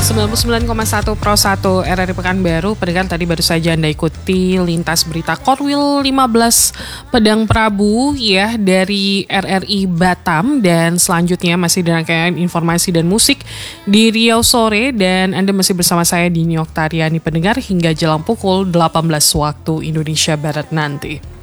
99,1 Pro 1 RRI Pekanbaru. Pendengar, tadi baru saja Anda ikuti lintas berita Korwil 15 Pedang Prabu ya dari RRI Batam, dan selanjutnya masih dirangkaian informasi dan musik di Riau Sore, dan Anda masih bersama saya Dini Oktariani pendengar hingga jelang pukul 18 waktu Indonesia Barat nanti.